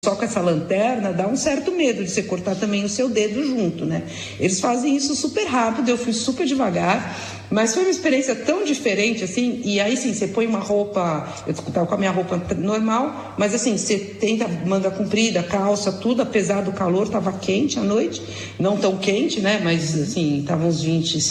só com essa lanterna, dá um certo medo de você cortar também o seu dedo junto, né? Eles fazem isso super rápido, eu fui super devagar, mas foi uma experiência tão diferente, assim, e aí sim, você põe uma roupa, eu tava com a minha roupa normal, mas assim, você tenta manga comprida, calça, tudo, apesar do calor, tava quente à noite, não tão quente, né, mas assim, tava uns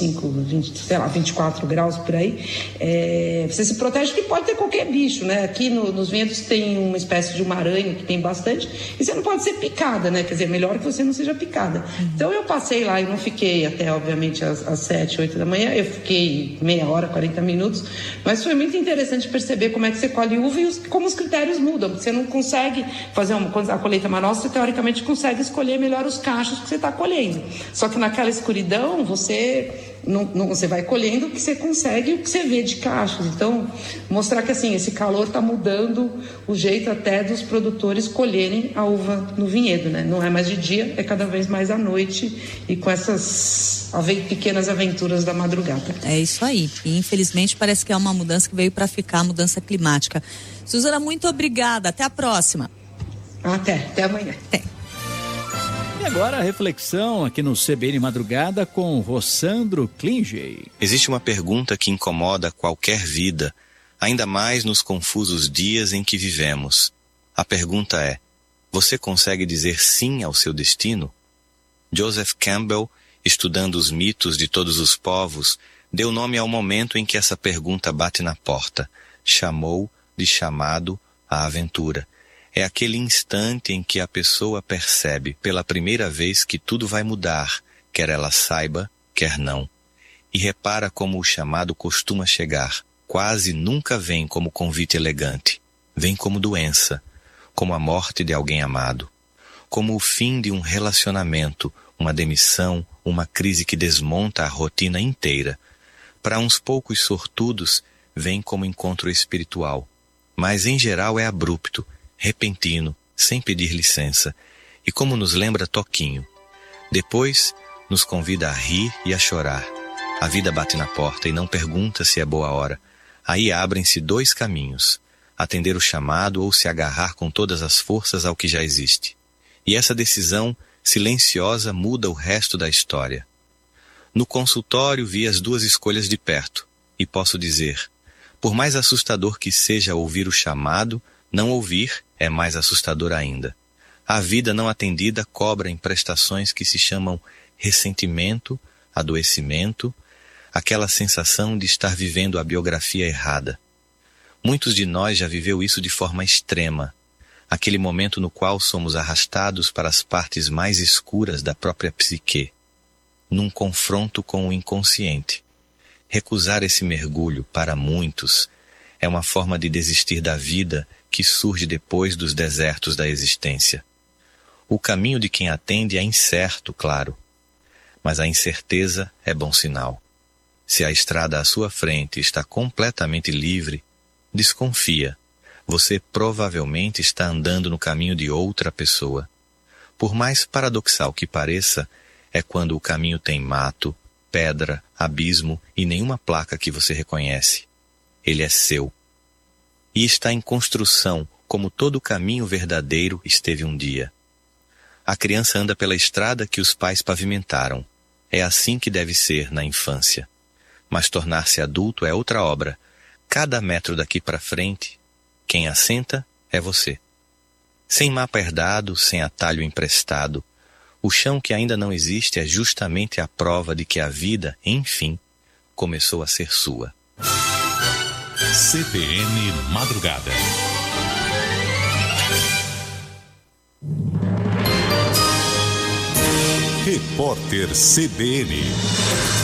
24 graus por aí, você se protege porque pode ter qualquer bicho, né, aqui nos vinhedos tem uma espécie de uma aranha que tem bastante, e você não pode ser picada, né, quer dizer, melhor que você não seja picada. Então eu passei lá e não fiquei até, obviamente, às 7, 8 da manhã, eu fiquei meia hora, 40 minutos, mas foi muito interessante perceber como é que você colhe uva e como os critérios mudam. Você não consegue fazer a colheita manual, você teoricamente consegue escolher melhor os cachos que você está colhendo. Só que naquela escuridão, você vai colhendo o que você consegue, o que você vê de cachos. Então, mostrar que assim, esse calor está mudando o jeito até dos produtores colherem a uva no vinhedo, né? Não é mais de dia, é cada vez mais à noite e com essas pequenas aventuras da madrugada. É isso aí. E infelizmente parece que é uma mudança que veio para ficar, mudança climática. Suzana, muito obrigada. Até a próxima. Até amanhã. Até. E agora a reflexão aqui no CBN Madrugada com Rossandro Klinger. Existe uma pergunta que incomoda qualquer vida, ainda mais nos confusos dias em que vivemos. A pergunta é: você consegue dizer sim ao seu destino? Joseph Campbell, estudando os mitos de todos os povos, deu nome ao momento em que essa pergunta bate na porta. Chamou de chamado à aventura. É aquele instante em que a pessoa percebe pela primeira vez que tudo vai mudar, quer ela saiba, quer não. E repara como o chamado costuma chegar. Quase nunca vem como convite elegante. Vem como doença, como a morte de alguém amado, como o fim de um relacionamento, uma demissão, uma crise que desmonta a rotina inteira. Para uns poucos sortudos, vem como encontro espiritual. Mas em geral é abrupto, repentino, sem pedir licença, e como nos lembra Toquinho. Depois, nos convida a rir e a chorar. A vida bate na porta e não pergunta se é boa hora. Aí abrem-se dois caminhos: atender o chamado ou se agarrar com todas as forças ao que já existe. E essa decisão silenciosa muda o resto da história. No consultório vi as duas escolhas de perto, e posso dizer, por mais assustador que seja ouvir o chamado, não ouvir é mais assustador ainda. A vida não atendida cobra em prestações que se chamam ressentimento, adoecimento, aquela sensação de estar vivendo a biografia errada. Muitos de nós já viveu isso de forma extrema, aquele momento no qual somos arrastados para as partes mais escuras da própria psique, num confronto com o inconsciente. Recusar esse mergulho, para muitos, é uma forma de desistir da vida que surge depois dos desertos da existência. O caminho de quem atende é incerto, claro, mas a incerteza é bom sinal. Se a estrada à sua frente está completamente livre, desconfia. Você provavelmente está andando no caminho de outra pessoa. Por mais paradoxal que pareça, é quando o caminho tem mato, pedra, abismo e nenhuma placa que você reconhece. Ele é seu. E está em construção, como todo caminho verdadeiro esteve um dia. A criança anda pela estrada que os pais pavimentaram. É assim que deve ser na infância. Mas tornar-se adulto é outra obra. Cada metro daqui para frente, quem assenta é você. Sem mapa herdado, sem atalho emprestado, o chão que ainda não existe é justamente a prova de que a vida, enfim, começou a ser sua. CBN Madrugada. Repórter CBN.